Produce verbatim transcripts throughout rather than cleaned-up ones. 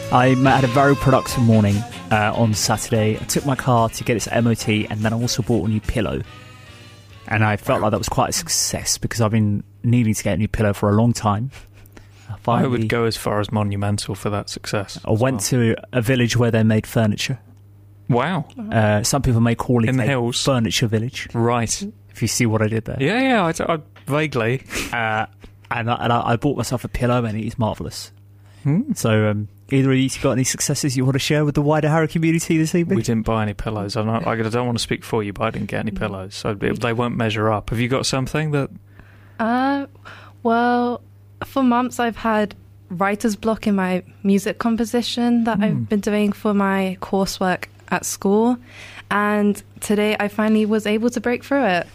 I had a very productive morning uh, on Saturday. I took my car to get its M O T, and then I also bought a new pillow. And I felt like that was quite a success because I've been needing to get a new pillow for a long time. I, finally, I would go as far as monumental for that success. I went well. to a village where they made furniture. Wow. Uh, some people may call it In the a hills. furniture village. Right. If you see what I did there. Yeah, yeah, I, I, vaguely. Uh, and I, and I, I bought myself a pillow, and it is marvellous. Hmm. So, um, either of you got any successes you want to share with the wider Harrow community this evening? We didn't buy any pillows. I'm not, I don't want to speak for you, but I didn't get any pillows, so they won't measure up. Have you got something that... Uh, well, for months I've had writer's block in my music composition that mm. I've been doing for my coursework at school, and today I finally was able to break through it.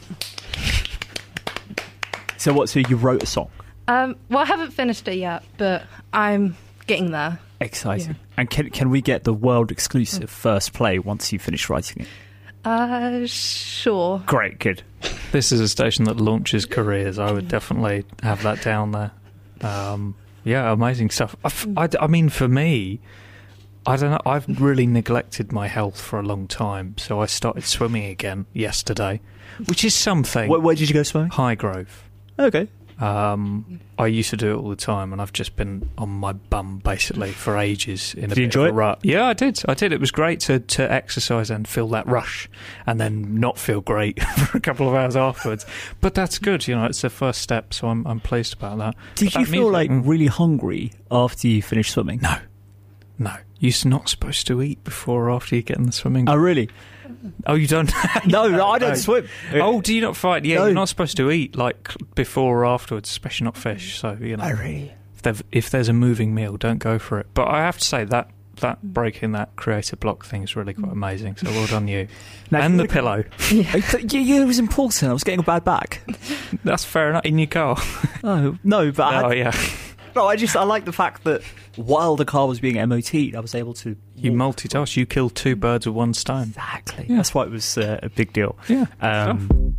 So what, so you wrote a song? Um, well, I haven't finished it yet, but I'm getting there. Exciting. Yeah. And can can we get the world exclusive first play once you finish writing it? Uh, sure. Great, good. This is a station that launches careers. I would definitely have that down there. Um, yeah, amazing stuff. I, I, I mean, for me, I don't know, I've really neglected my health for a long time, so I started swimming again yesterday, which is something. Where, where did you go swimming? Highgrove. Okay. Um, I used to do it all the time, and I've just been on my bum basically for ages. In a did you bit enjoy of a it? rut. Yeah, I did. I did. It was great to, to exercise and feel that rush, and then not feel great for a couple of hours afterwards. But that's good, you know. It's the first step, so I'm I'm pleased about that. Did but you that feel music, like mm, really hungry after you finished swimming? No, no. You're not supposed to eat before or after you get in the swimming. Oh, really? Oh, you don't? no, no, I don't no. swim. Oh, do you not find? Yeah, no. You're not supposed to eat like before or afterwards, especially not fish. So you know, oh, really? If, if there's a moving meal, don't go for it. But I have to say that that breaking that creative block thing is really quite amazing. So well done you. Now, and the pillow. Yeah. yeah, yeah, it was important. I was getting a bad back. That's fair enough. In your car. Oh no, but I oh had, yeah. No, I just I like the fact that while the car was being M O T'd, I was able to. You multitask. You killed two birds with one stone. Exactly. Yeah. That's why it was uh, a big deal. Yeah. Um,